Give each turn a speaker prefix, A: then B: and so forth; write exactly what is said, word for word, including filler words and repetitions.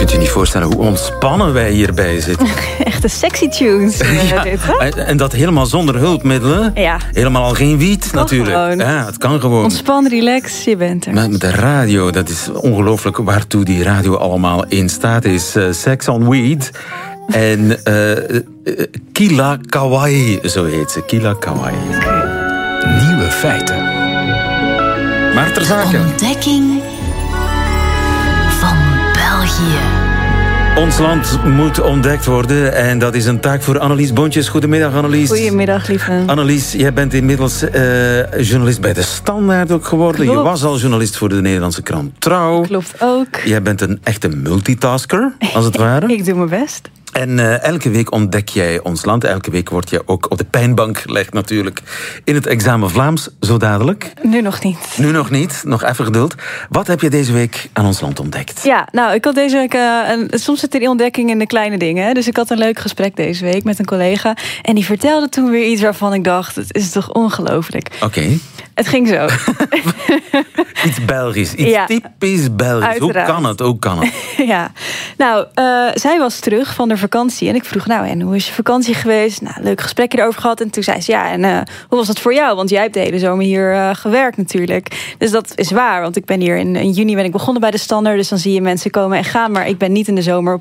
A: kunt je niet voorstellen hoe ontspannen wij hierbij zitten.
B: Echte sexy tunes.
A: Ja,
B: dit, hè?
A: en dat helemaal zonder hulpmiddelen.
B: Ja.
A: Helemaal al geen wiet natuurlijk.
B: Gewoon.
A: Ja, het kan gewoon.
B: Ontspan, relax, je bent er.
A: Met, met de radio, dat is ongelooflijk waartoe die radio allemaal in staat is. Uh, Sex on Weed. En uh, uh, Kila Kawaii, zo heet ze. Kila Kawaii.
B: Okay.
C: Nieuwe feiten.
A: Maar ter zake.
D: Ontdekking van België.
A: Ons land moet ontdekt worden en dat is een taak voor Annelies Bontjes. Goedemiddag, Annelies.
B: Goedemiddag, lieve.
A: Annelies, jij bent inmiddels uh, journalist bij De Standaard ook geworden.
B: Klopt.
A: Je was al journalist voor de Nederlandse krant Trouw.
B: Klopt ook.
A: Jij bent een echte multitasker, als het ware.
B: Ik doe mijn best.
A: En uh, elke week ontdek jij ons land. Elke week word je ook op de pijnbank gelegd natuurlijk. In het examen Vlaams, zo dadelijk.
B: Nu nog niet.
A: Nu nog niet, nog even geduld. Wat heb je deze week aan ons land ontdekt?
B: Ja, nou, ik had deze week... Uh, een, soms zit die ontdekking in de kleine dingen. Hè? Dus ik had een leuk gesprek deze week met een collega. En die vertelde toen weer iets waarvan ik dacht... het is toch ongelooflijk.
A: Oké. Okay.
B: Het ging zo.
A: Iets Belgisch, iets ja, typisch Belgisch. Uiteraard. Hoe kan het, hoe kan het?
B: Ja, nou, uh, zij was terug van de vakantie. En ik vroeg, nou, en hoe is je vakantie geweest? Nou, leuk gesprekje erover gehad. En toen zei ze, ja, en uh, hoe was dat voor jou? Want jij hebt de hele zomer hier uh, gewerkt natuurlijk. Dus dat is waar, want ik ben hier in, in juni ben ik begonnen bij De Standaard. Dus dan zie je mensen komen en gaan. Maar ik ben niet in de zomer op